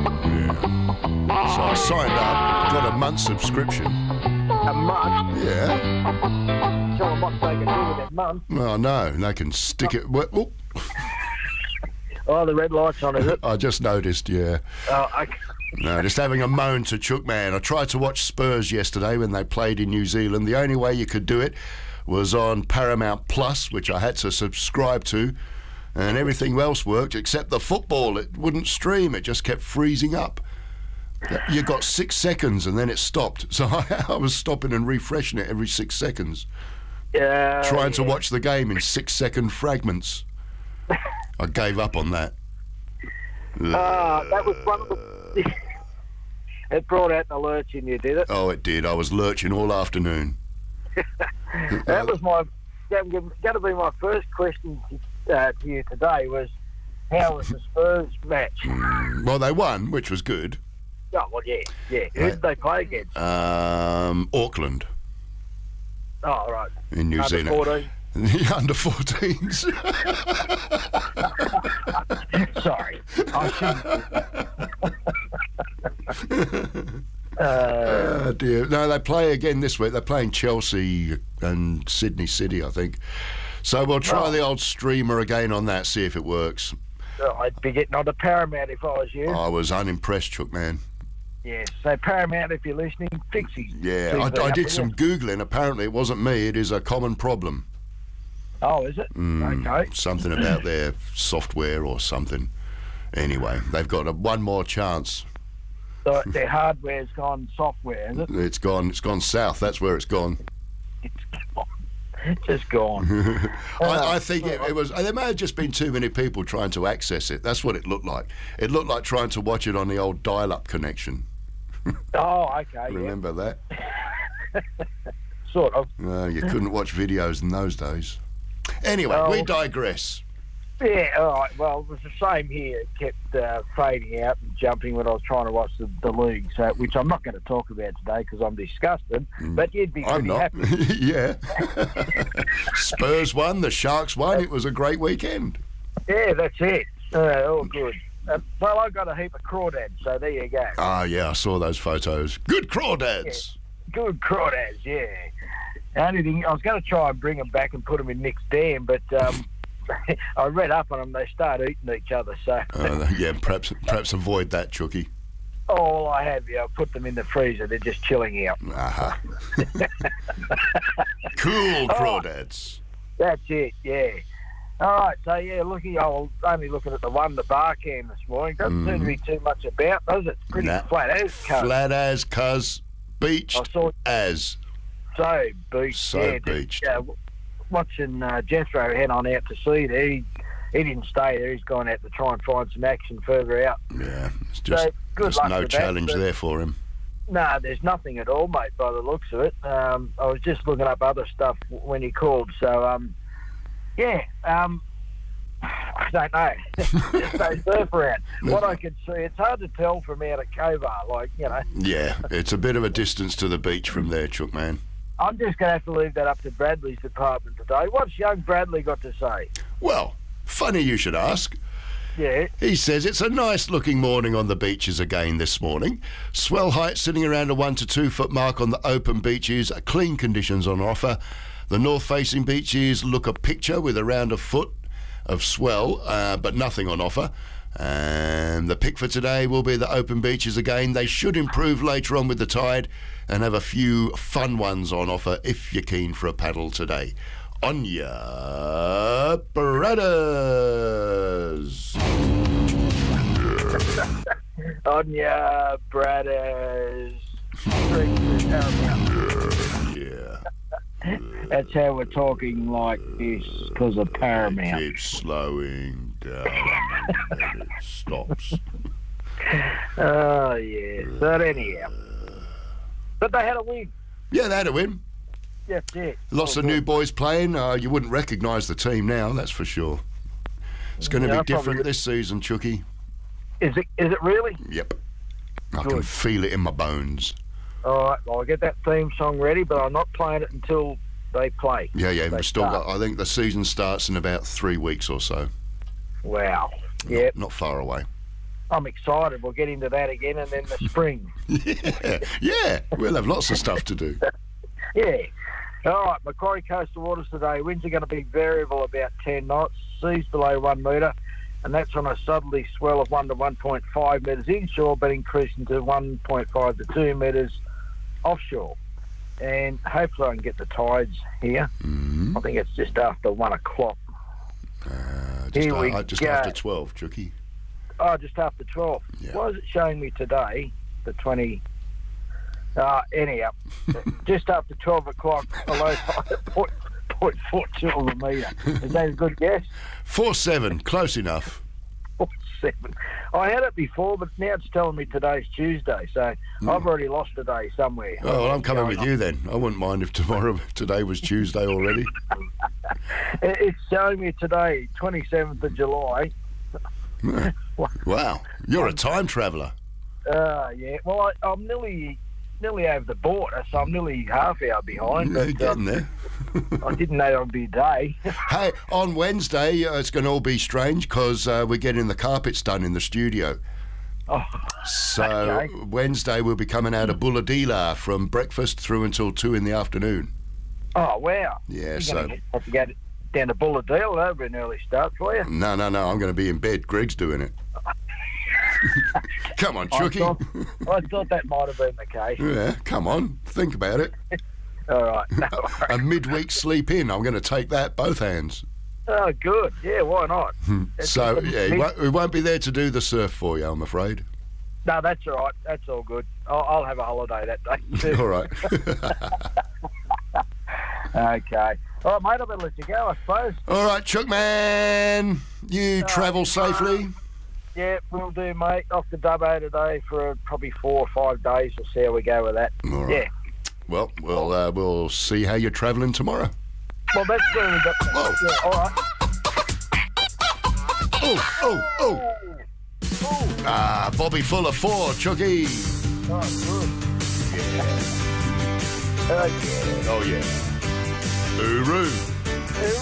Yeah. So I signed up, got a month's subscription. A month? Yeah. Tell them what they can do with that month. Oh, no, they can stick it... Oh. Oh, the red light's on, is it? I just noticed, yeah. Oh, okay. No, just having a moan to Chookman. I tried to watch Spurs yesterday when they played in New Zealand. The only way you could do it was on Paramount Plus, which I had to subscribe to, and everything else worked except the football. It wouldn't stream. It just kept freezing up. You got 6 seconds and then it stopped. So I was stopping and refreshing it every 6 seconds. Yeah. Trying to watch the game in 6-second fragments. I gave up on that. That was one of the... It brought out the lurch in you, did it? Oh, it did. I was lurching all afternoon. That was going to be my first question to you today was, how was the Spurs match? Well, they won, which was good. Oh, well, yeah. Who did they play against? Auckland. Oh, right. In New Zealand. 14? Under 14s. Sorry. I shouldn't. Oh, dear. No, they play again this week. They're playing Chelsea and Sydney City, I think. So we'll try the old streamer again on that, see if it works. I'd be getting on the Paramount if I was you. I was unimpressed, Chookman. Yes. So Paramount, if you're listening, fix it. Yeah, I did some Googling. Apparently it wasn't me. It is a common problem. Oh, is it? Okay. Something about their software or something. Anyway, they've got one more chance. So their hardware's gone software, is it? It's gone south. That's where it's gone. It's gone. It's just gone. I think it was... There may have just been too many people trying to access it. That's what it looked like. It looked like trying to watch it on the old dial-up connection. Oh, okay. Remember that? Sort of. You couldn't watch videos in those days. Anyway, we digress. Yeah, all right. Well, it was the same here. It kept fading out and jumping when I was trying to watch the league, which I'm not going to talk about today because I'm disgusted, but you'd be pretty happy. Yeah. Spurs won, the Sharks won. It was a great weekend. Yeah, that's it. All good. Well, I got a heap of crawdads, so there you go. Oh, yeah, I saw those photos. Good crawdads. Yeah, good crawdads, yeah. The only thing, I was going to try and bring them back and put them in Nick's dam, but I read up on them. They start eating each other, so... yeah, perhaps avoid that, Chookie. Oh, I have, yeah. I put them in the freezer. They're just chilling out. Cool crawdads. That's it, yeah. All right, so, yeah, I was only looking at the one, the bar cam this morning. Doesn't seem to be too much about, does it? It's pretty flat as, cuz. Flat as, cuz. Beached as. So beached. So beached. Watching Jethro head on out to sea there, he didn't stay there. He's gone out to try and find some action further out. Yeah, it's just no challenge there for him. No, there's nothing at all, mate, by the looks of it. I was just looking up other stuff when he called, so, I don't know. Just no surf around. What I could see, it's hard to tell from out at Cobar, Yeah, it's a bit of a distance to the beach from there, Chookman. I'm just going to have to leave that up to Bradley's department today. What's young Bradley got to say? Well, funny you should ask. Yeah. He says it's a nice-looking morning on the beaches again this morning. Swell height sitting around a 1 to 2 foot mark on the open beaches. Clean conditions on offer. The north-facing beaches look a picture with around a foot of swell, but nothing on offer. And the pick for today will be the open beaches again. They should improve later on with the tide and have a few fun ones on offer if you're keen for a paddle today. On ya, Bradders! On ya, Bradders! Yeah. That's how we're talking like this because of Paramount. It's slowing down and it stops. Oh, yeah. But anyhow. But they had a win. Yeah, they had a win. That's it. Lots of new boys playing. You wouldn't recognise the team now, that's for sure. It's going to be different this season, Chookie. Is it really? Yep. I can feel it in my bones. All right, well, I'll get that theme song ready, but I'm not playing it until they play. Yeah, we've still got... I think the season starts in about 3 weeks or so. Wow. Yep. Not far away. I'm excited. We'll get into that again, and then the spring. Yeah, we'll have lots of stuff to do. Yeah. All right, Macquarie coastal waters today. Winds are going to be variable about 10 knots. Seas below 1 metre, and that's on a southerly swell of 1 to 1.5 metres inshore, but increasing to 1.5 to 2 metres offshore. And hopefully I can get the tides here. I think it's just after 1 o'clock. Just after 12, Chucky. Oh, just after 12. Yeah. Why is it showing me today, the 20... anyhow, just after 12 o'clock, a low tide of 0.42 of a metre. Is that a good guess? 4-7, close enough. 4-7. I had it before, but now it's telling me today's Tuesday, so I've already lost a day somewhere. Oh, well, I'm coming with you then. I wouldn't mind if today was Tuesday already. It's showing me today, 27th of July. Wow, you're a time traveller. Yeah. Well, I'm nearly over the border, so I'm nearly half hour behind. No, getting there. I didn't know it would be a day. Hey, on Wednesday, it's going to all be strange because we're getting the carpets done in the studio. Oh, So okay. Wednesday we'll be coming out of Bulladila from breakfast through until 2 in the afternoon. Oh, wow. Yeah, You're so... gonna have to go down to Bulladale. That'll be an early start for you. No, I'm going to be in bed. Greg's doing it. Come on, Chucky. I thought that might have been the case. Yeah, come on. Think about it. All right. No A midweek sleep in. I'm going to take that, both hands. Oh, good. Yeah, why not? So, yeah, we won't be there to do the surf for you, I'm afraid. No, that's all right. That's all good. I'll have a holiday that day too. All right. Okay. All right, mate, I better let you go, I suppose. All right, Chuck man. You travel safely. Yeah, we'll do, mate. Off to Dubbo today for probably 4 or 5 days. We'll see how we go with that. All right. Yeah. Well, we'll see how you're travelling tomorrow. Well, that's where we got. Whoa. Yeah, all right. Oh. Ah, Bobby Fuller 4, Chucky. Oh, good. Yeah. Oh, yeah. Oh, yeah. Hooroo.